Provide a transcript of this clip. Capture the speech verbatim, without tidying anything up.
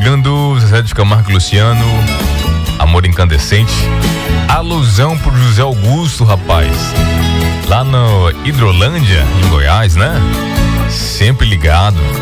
chegando, Zezé de Camargo e Luciano, Amor Incandescente. Alusão pro José Augusto, rapaz. Lá no Hidrolândia, em Goiás, né? Sempre ligado.